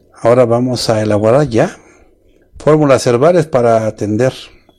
Ahora vamos a elaborar ya fórmulas herbales para atender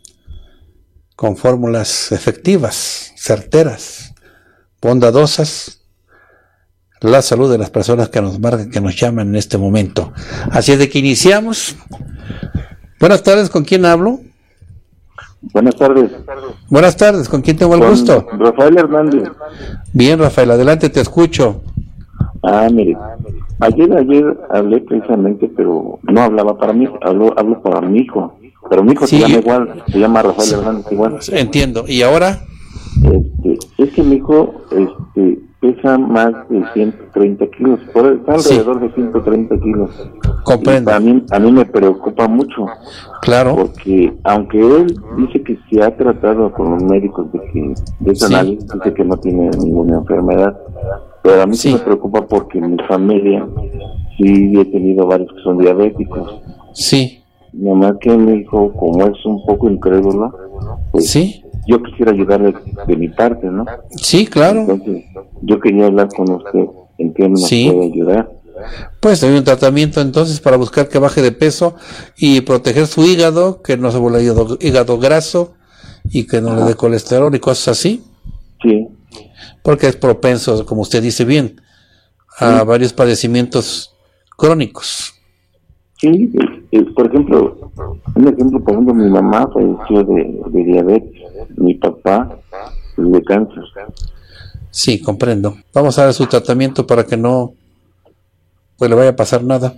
con fórmulas efectivas, certeras, bondadosas, la salud de las personas que nos marcan, que nos llaman en este momento. Así es de que iniciamos. Buenas tardes, ¿con quién hablo? Buenas tardes. Buenas tardes, ¿con quién tengo el gusto? Rafael Hernández. Bien, Rafael, adelante, te escucho. Mire, ayer hablé precisamente, pero no hablaba para mí, hablo para mi hijo, pero mi hijo Sí. se llama igual, se llama Rafael Hernández igual. Entiendo, ¿y ahora? Es que mi hijo pesa más de 130 kilos, está alrededor de 130 kilos. Comprendo. A mí me preocupa mucho. Claro. Porque aunque él dice que se ha tratado con los médicos de ese análisis, dice que no tiene ninguna enfermedad, pero a mí sí me preocupa porque en mi familia sí he tenido varios que son diabéticos. Sí. Nada más que mi hijo, como es un poco incrédulo, pues yo quisiera ayudarle de mi parte, ¿no? Sí, claro. Entonces, yo quería hablar con usted, ¿en qué nos puede ayudar? Pues hay un tratamiento entonces para buscar que baje de peso y proteger su hígado, que no se vuelva hígado graso y que no le dé colesterol y cosas así. Sí. Porque es propenso, como usted dice bien, a varios padecimientos crónicos. Sí, por ejemplo, mi mamá falleció de diabetes, mi papá de cáncer. Sí, comprendo. Vamos a dar su tratamiento para que no pues le vaya a pasar nada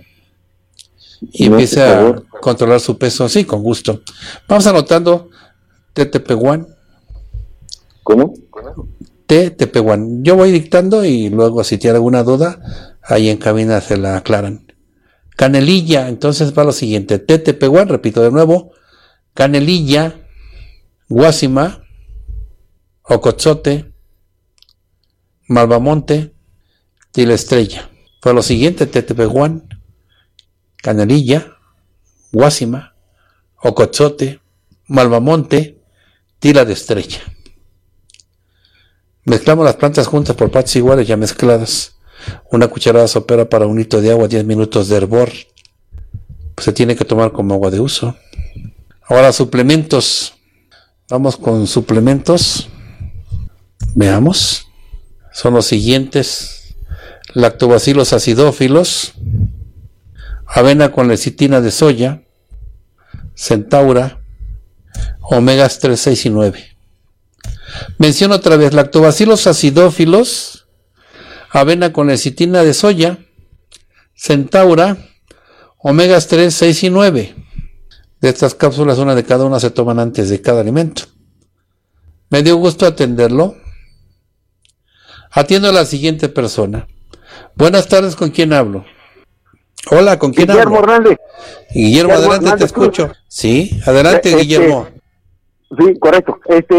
y empiece a controlar su peso. Sí, con gusto. Vamos anotando TTP1. ¿Cómo? TTP1. Yo voy dictando y luego si tiene alguna duda, ahí en cabina se la aclaran. Canelilla, entonces va lo siguiente. TTP1, repito de nuevo. Canelilla, guásima, ocozote, malvamonte, tilestrella. Fue lo siguiente: TTP1, canelilla, guásima, ocozote, malvamonte, tila de estrella. Mezclamos las plantas juntas por partes iguales ya mezcladas. Una cucharada sopera para un litro de agua, 10 minutos de hervor. Pues se tiene que tomar como agua de uso. Ahora suplementos. Vamos con suplementos. Veamos. Son los siguientes: lactobacilos acidófilos, avena con lecitina de soya, centaura, omegas 3, 6 y 9. Menciono otra vez: lactobacilos acidófilos, avena con lecitina de soya, centaura, omegas 3, 6 y 9. De estas cápsulas, una de cada una se toman antes de cada alimento. Me dio gusto atenderlo. Atiendo a la siguiente persona. Buenas tardes, ¿con quién hablo? Hola, ¿con quién Guillermo hablo? Hernández. Guillermo, adelante, Hernández, te escucho. Sí, adelante, Guillermo. Sí, correcto.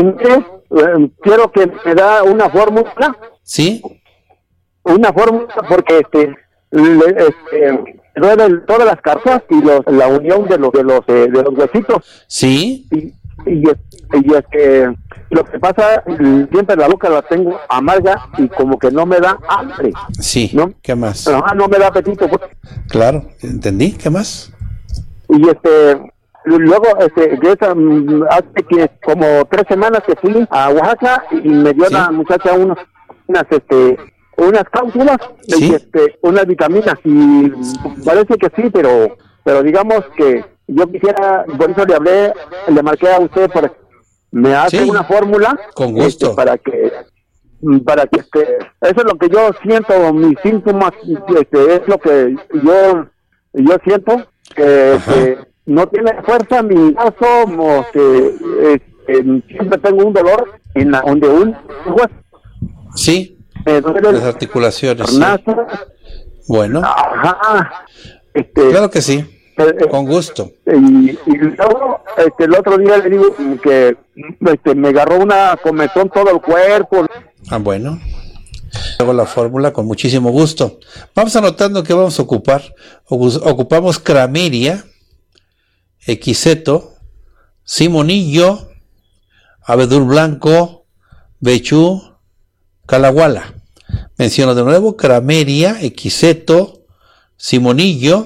Quiero que me da una fórmula. ¿Sí? Una fórmula porque duelen todas las cartas y la unión de los huesitos. Sí. Y lo que pasa, siempre la boca la tengo amarga y como que no me da hambre. Sí, ¿no? ¿Qué más? No me da apetito. Claro, entendí, ¿qué más? Y luego, hace que como 3 semanas que fui a Oaxaca y me dio la muchacha unas cápsulas, unas vitaminas, y parece que sí, pero digamos que yo quisiera, por eso le hablé, le marqué a usted para que me hace una fórmula. Con gusto. Para que eso es lo que yo siento, mis síntomas, es lo que yo siento, que no tiene fuerza mi brazo, siempre tengo un dolor en donde un hueso. Sí. Las articulaciones. Sí. Bueno. Claro que sí. Con gusto. Y luego, el otro día le digo que me agarró una comezón todo el cuerpo. Bueno. Hago la fórmula con muchísimo gusto. Vamos anotando que vamos a ocupar. Ocupamos crameria, equiseto, simonillo, abedul blanco, bechú, calahuala. Menciono de nuevo: crameria, equiseto, simonillo,